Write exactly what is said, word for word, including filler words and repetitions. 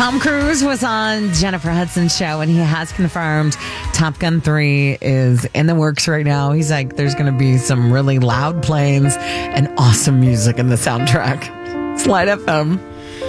Tom Cruise was on Jennifer Hudson's show, and he has confirmed Top Gun three is in the works right now. He's like, there's going to be some really loud planes and awesome music in the soundtrack. It's Light F M.